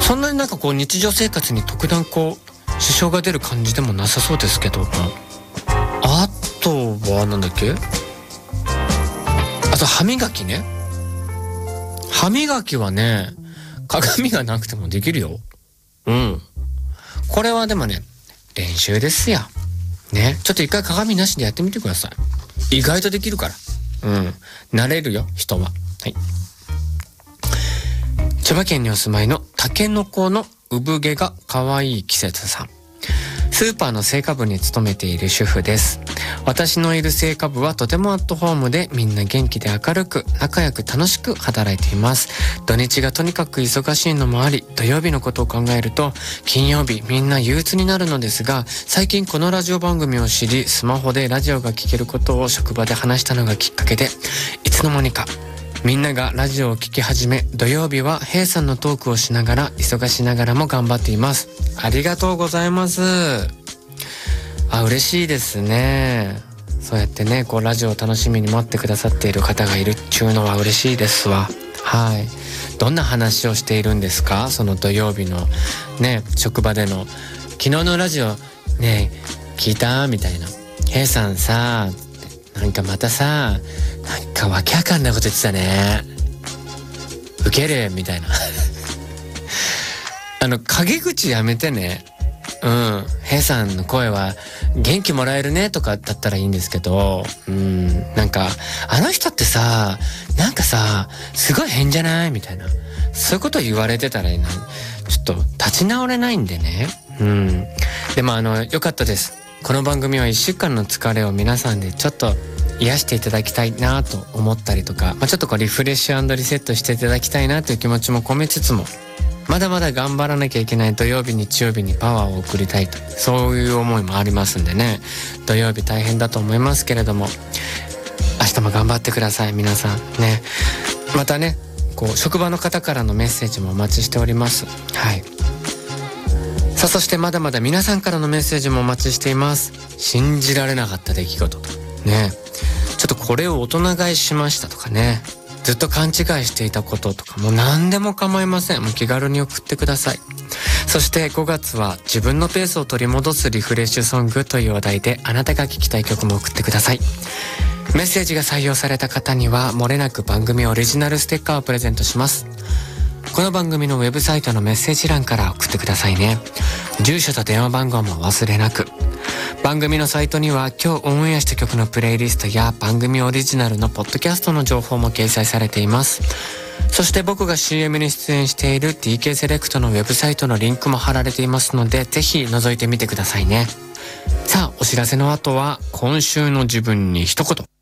そんなになんかこう日常生活に特段こう支障が出る感じでもなさそうですけども、あとはなんだっけ、あと歯磨きね。歯磨きはね、鏡がなくてもできるよ。これはでもね、練習ですよね。ちょっと一回鏡なしでやってみてください。意外とできるから。慣れるよ、人は。はい。千葉県にお住まいのタケノコの産毛が可愛い季節さん。スーパーの青果部に勤めている主婦です。私のいる青果部はとてもアットホームで、みんな元気で明るく仲良く楽しく働いています。土日がとにかく忙しいのもあり、土曜日のことを考えると金曜日みんな憂鬱になるのですが、最近このラジオ番組を知り、スマホでラジオが聴けることを職場で話したのがきっかけで、いつの間にかみんながラジオを聴き始め、土曜日はヘイさんのトークをしながら忙しながらも頑張っています。ありがとうございます。嬉しいですね。そうやってね、こうラジオを楽しみに待ってくださっている方がいるっちゅうのは嬉しいですわ。はい。どんな話をしているんですか？その土曜日のね、職場での昨日のラジオね、聞いた？みたいな。ヘイさんさ、なんかまたさ、なんかわけわかんないこと言ってたね。ウケるみたいな。陰口やめてね。ヘイさんの声は元気もらえるねとかだったらいいんですけど、なんかあの人ってさ、なんかさ、すごい変じゃないみたいな、そういうこと言われてたらちょっと立ち直れないんでね。でもよかったです。この番組は1週間の疲れを皆さんでちょっと癒していただきたいなと思ったりとか、ちょっとこうリフレッシュ&リセットしていただきたいなという気持ちも込めつつも、まだまだ頑張らなきゃいけない土曜日日曜日にパワーを送りたいと、そういう思いもありますんでね。土曜日大変だと思いますけれども、明日も頑張ってください皆さんね。またね、こう職場の方からのメッセージもお待ちしております。はい。さあ、そしてまだまだ皆さんからのメッセージもお待ちしています。信じられなかった出来事とね、ちょっとこれを大人買いしましたとかね、ずっと勘違いしていたこととかも何でも構いません。もう気軽に送ってください。そして5月は自分のペースを取り戻すリフレッシュソングという話題で、あなたが聴きたい曲も送ってください。メッセージが採用された方には漏れなく番組オリジナルステッカーをプレゼントします。この番組のウェブサイトのメッセージ欄から送ってくださいね。住所と電話番号も忘れなく。番組のサイトには今日オンエアした曲のプレイリストや番組オリジナルのポッドキャストの情報も掲載されています。そして僕が CM に出演している TK セレクトのウェブサイトのリンクも貼られていますので、ぜひ覗いてみてくださいね。さあ、お知らせの後は今週の自分に一言。